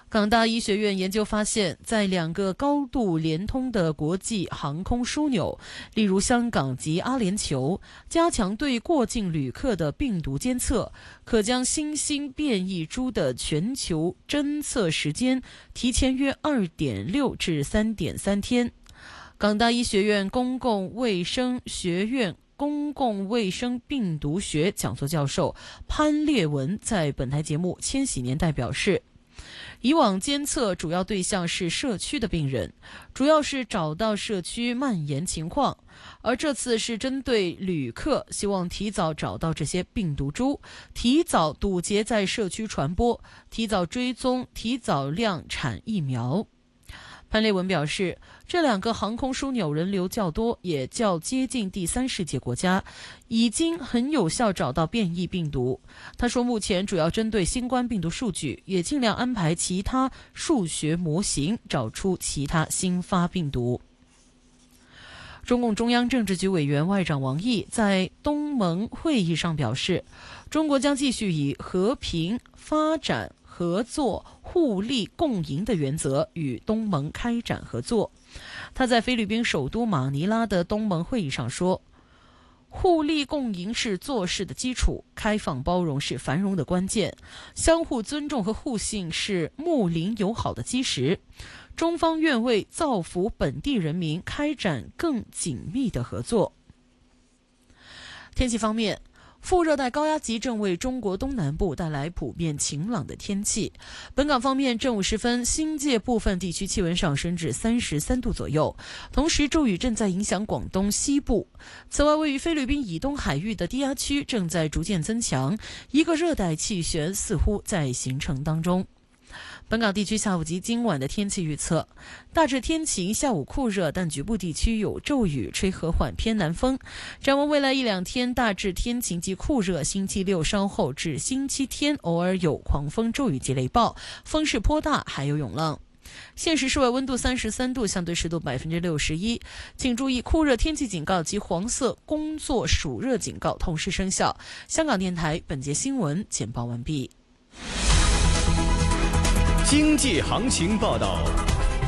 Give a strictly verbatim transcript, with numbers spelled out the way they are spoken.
港大医学院研究发现，在两个高度联通的国际航空枢纽，例如香港及阿联酋，加强对过境旅客的病毒监测，可将新兴变异株的全球侦测时间提前约 二点六 至 三点三 天。港大医学院公共卫生学院公共卫生病毒学讲座教授潘烈文在本台节目《千禧年代》表示，以往监测主要对象是社区的病人，主要是找到社区蔓延情况，而这次是针对旅客，希望提早找到这些病毒株，提早堵截在社区传播，提早追踪，提早量产疫苗。潘烈文表示，这两个航空枢纽人流较多，也较接近第三世界国家，已经很有效找到变异病毒。他说，目前主要针对新冠病毒数据，也尽量安排其他数学模型找出其他新发病毒。中共中央政治局委员外长王毅在东盟会议上表示，中国将继续以和平、发展、合作、互利共赢的原则与东盟开展合作。他在菲律宾首都马尼拉的东盟会议上说，互利共赢是做事的基础，开放包容是繁荣的关键，相互尊重和互信是睦邻友好的基石。中方愿为造福本地人民开展更紧密的合作。天气方面，副热带高压脊正为中国东南部带来普遍晴朗的天气。本港方面，正午时分，新界部分地区气温上升至三十三度左右，同时骤雨正在影响广东西部。此外，位于菲律宾以东海域的低压区正在逐渐增强，一个热带气旋似乎在形成当中。本港地区下午及今晚的天气预测，大致天晴，下午酷热，但局部地区有骤雨，吹和缓偏南风。展望未来一两天，大致天晴及酷热，星期六稍后至星期天偶尔有狂风骤雨及雷暴，风势颇大，还有涌浪。现时室外温度三十三度，相对湿度百分之六十一。请注意，酷热天气警告及黄色工作暑热警告同时生效。香港电台本节新闻简报完毕。 经济行情报道。